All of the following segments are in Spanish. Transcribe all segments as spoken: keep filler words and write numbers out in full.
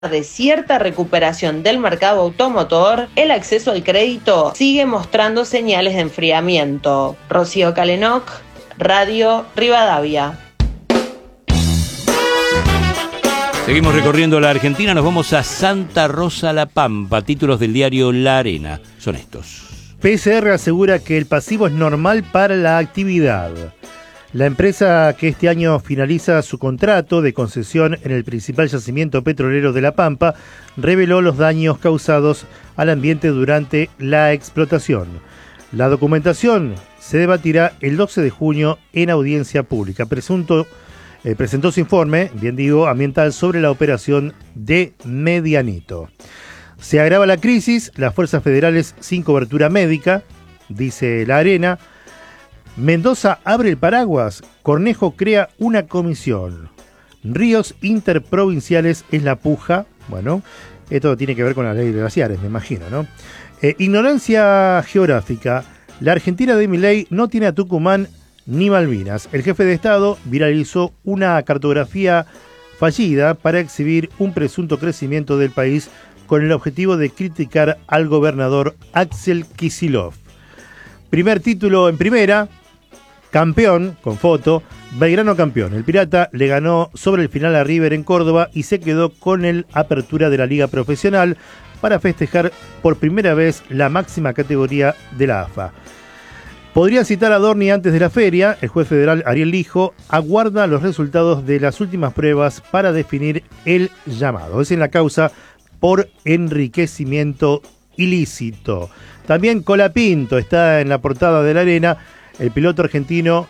de cierta recuperación del mercado automotor, el acceso al crédito sigue mostrando señales de enfriamiento. Rocío Calenoc, Radio Rivadavia. Seguimos recorriendo la Argentina, nos vamos a Santa Rosa La Pampa. Títulos del diario La Arena son estos. P S R asegura que el pasivo es normal para la actividad. La empresa que este año finaliza su contrato de concesión en el principal yacimiento petrolero de La Pampa reveló los daños causados al ambiente durante la explotación. La documentación se debatirá el doce de junio en audiencia pública. Presunto, eh, presentó su informe, bien digo, ambiental sobre la operación de Medianito. Se agrava la crisis, las fuerzas federales sin cobertura médica, dice La Arena. Mendoza abre el paraguas, Cornejo crea una comisión. Ríos interprovinciales es la puja. Bueno, esto tiene que ver con la ley de glaciares, me imagino, ¿no? Eh, ignorancia geográfica. La Argentina de Milei no tiene a Tucumán ni Malvinas. El jefe de Estado viralizó una cartografía fallida para exhibir un presunto crecimiento del país con el objetivo de criticar al gobernador Axel Kicillof. Primer título en primera. Campeón, con foto, Belgrano campeón. El Pirata le ganó sobre el final a River en Córdoba y se quedó con el apertura de la Liga Profesional para festejar por primera vez la máxima categoría de la A F A. Podría citar a Dorni antes de la feria. El juez federal Ariel Lijo aguarda los resultados de las últimas pruebas para definir el llamado. Es en la causa por enriquecimiento ilícito. También Colapinto está en la portada de La Arena. El piloto argentino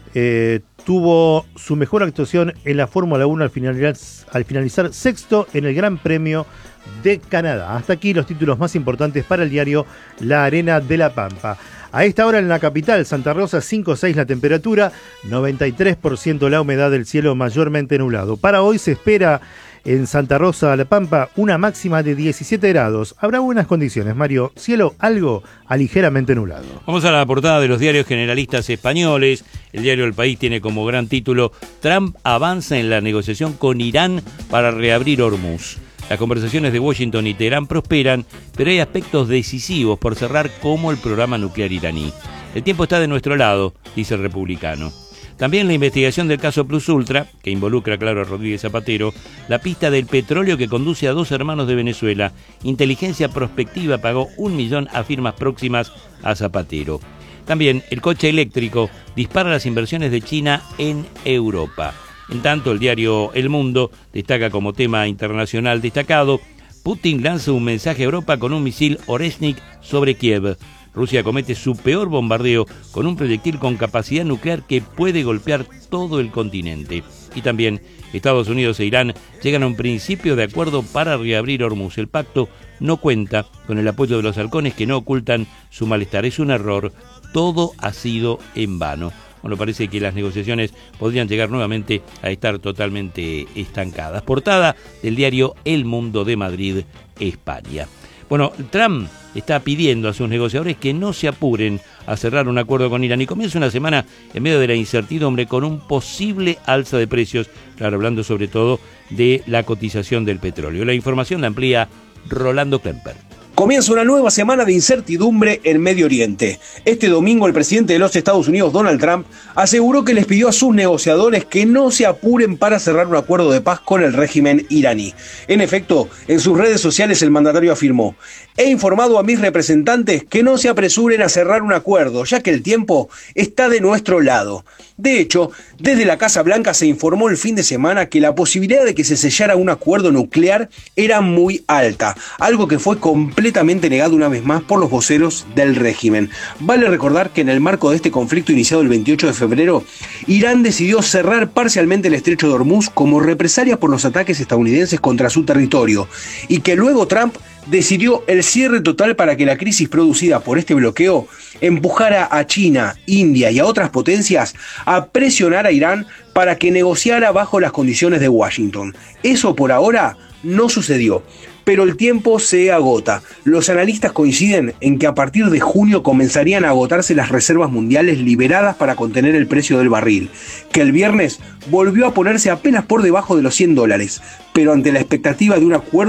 eh, tuvo su mejor actuación en la Fórmula uno al finalizar, al finalizar sexto en el Gran Premio de Canadá. Hasta aquí los títulos más importantes para el diario La Arena de La Pampa. A esta hora en la capital, Santa Rosa, cinco seis la temperatura, noventa y tres por ciento la humedad del cielo mayormente nublado. Para hoy se espera en Santa Rosa, La Pampa, una máxima de diecisiete grados. Habrá buenas condiciones, Mario. Cielo algo a ligeramente nublado. Vamos a la portada de los diarios generalistas españoles. El diario El País tiene como gran título: Trump avanza en la negociación con Irán para reabrir Hormuz. Las conversaciones de Washington y Teherán prosperan, pero hay aspectos decisivos por cerrar, como el programa nuclear iraní. El tiempo está de nuestro lado, dice el republicano. También la investigación del caso Plus Ultra, que involucra, claro, a Rodríguez Zapatero, la pista del petróleo que conduce a dos hermanos de Venezuela. Inteligencia Prospectiva pagó un millón a firmas próximas a Zapatero. También el coche eléctrico dispara las inversiones de China en Europa. En tanto, el diario El Mundo destaca como tema internacional destacado: Putin lanza un mensaje a Europa con un misil Oreshnik sobre Kiev. Rusia comete su peor bombardeo con un proyectil con capacidad nuclear que puede golpear todo el continente. Y también Estados Unidos e Irán llegan a un principio de acuerdo para reabrir Hormuz. El pacto no cuenta con el apoyo de los halcones, que no ocultan su malestar. Es un error, todo ha sido en vano. Bueno, parece que las negociaciones podrían llegar nuevamente a estar totalmente estancadas. Portada del diario El Mundo de Madrid, España. Bueno, Trump está pidiendo a sus negociadores que no se apuren a cerrar un acuerdo con Irán y comienza una semana en medio de la incertidumbre con un posible alza de precios, claro, hablando sobre todo de la cotización del petróleo. La información la amplía Rolando Klemper. Comienza una nueva semana de incertidumbre en Medio Oriente. Este domingo el presidente de los Estados Unidos, Donald Trump, aseguró que les pidió a sus negociadores que no se apuren para cerrar un acuerdo de paz con el régimen iraní. En efecto, en sus redes sociales el mandatario afirmó: he informado a mis representantes que no se apresuren a cerrar un acuerdo, ya que el tiempo está de nuestro lado. De hecho, desde la Casa Blanca se informó el fin de semana que la posibilidad de que se sellara un acuerdo nuclear era muy alta, algo que fue completamente negado una vez más por los voceros del régimen. Vale recordar que en el marco de este conflicto iniciado el veintiocho de febrero, Irán decidió cerrar parcialmente el estrecho de Hormuz como represalia por los ataques estadounidenses contra su territorio, y que luego Trump decidió el cierre total para que la crisis producida por este bloqueo empujara a China, India y a otras potencias a presionar a Irán para que negociara bajo las condiciones de Washington. Eso por ahora no sucedió. Pero el tiempo se agota. Los analistas coinciden en que a partir de junio comenzarían a agotarse las reservas mundiales liberadas para contener el precio del barril, que el viernes volvió a ponerse apenas por debajo de los cien dólares, pero ante la expectativa de un acuerdo